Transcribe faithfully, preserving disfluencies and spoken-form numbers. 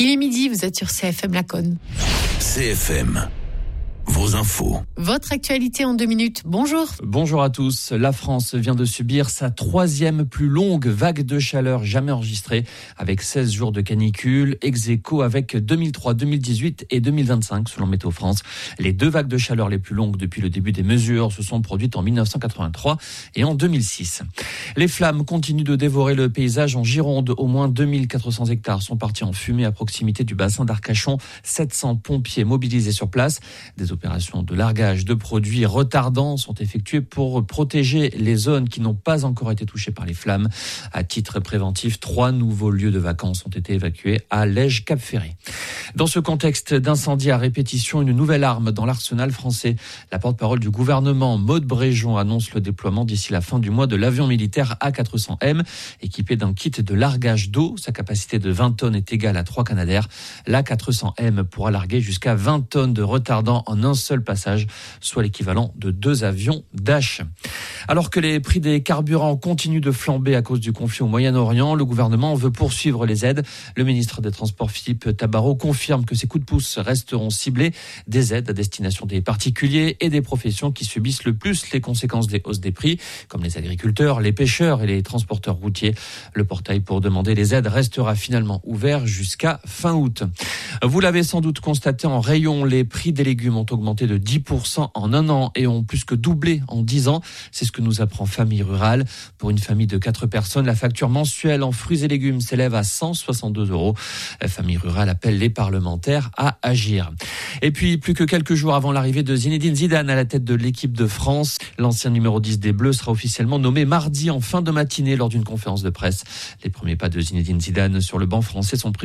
Il est midi, vous êtes sur C F M Laconne. C F M, vos infos. Votre actualité en deux minutes. Bonjour. Bonjour à tous. La France vient de subir sa troisième plus longue vague de chaleur jamais enregistrée, avec seize jours de canicule, ex aequo avec deux mille trois, deux mille dix-huit et deux mille vingt-cinq selon Météo France. Les deux vagues de chaleur les plus longues depuis le début des mesures se sont produites en dix-neuf cent quatre-vingt-trois et en deux mille six. Les flammes continuent de dévorer le paysage en Gironde. Au moins deux mille quatre cents hectares sont partis en fumée à proximité du bassin d'Arcachon. sept cents pompiers mobilisés sur place. Des opérations de largage de produits retardants sont effectuées pour protéger les zones qui n'ont pas encore été touchées par les flammes. À titre préventif, trois nouveaux lieux de vacances ont été évacués à Lège-Cap-Ferré. Dans ce contexte d'incendie à répétition, une nouvelle arme dans l'arsenal français. La porte-parole du gouvernement, Maude Bréjon, annonce le déploiement d'ici la fin du mois de l'avion militaire A quatre cents M, équipé d'un kit de largage d'eau. Sa capacité de vingt tonnes est égale à trois Canadair. L'A quatre cents M pourra larguer jusqu'à vingt tonnes de retardant en un seul passage, soit l'équivalent de deux avions Dash. Alors que les prix des carburants continuent de flamber à cause du conflit au Moyen-Orient, le gouvernement veut poursuivre les aides. Le ministre des Transports, Philippe Tabarot, confirme que ces coups de pouce resteront ciblés. Des aides à destination des particuliers et des professions qui subissent le plus les conséquences des hausses des prix, comme les agriculteurs, les pêcheurs et les transporteurs routiers. Le portail pour demander les aides restera finalement ouvert jusqu'à fin août. Vous l'avez sans doute constaté en rayon, les prix des légumes ont augmenté de dix pour cent en un an et ont plus que doublé en dix ans. C'est ce que nous apprend Famille Rurale. Pour une famille de quatre personnes, la facture mensuelle en fruits et légumes s'élève à cent soixante-deux euros. Famille Rurale appelle les parlementaires à agir. Et puis, plus que quelques jours avant l'arrivée de Zinedine Zidane à la tête de l'équipe de France, l'ancien numéro dix des Bleus sera officiellement nommé mardi en fin de matinée lors d'une conférence de presse. Les premiers pas de Zinedine Zidane sur le banc français sont prévus